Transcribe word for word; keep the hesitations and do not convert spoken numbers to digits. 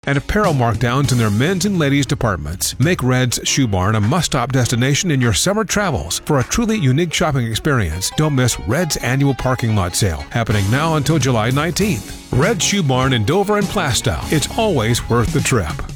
and apparel markdowns in their men's and ladies' departments. Make Red's Shoe Barn a must-stop destination in your summer travels for a truly unique shopping experience. Don't miss Red's annual parking lot sale, happening now until July nineteenth. Red's Shoe Barn in Dover and Plastow. It's always worth the trip.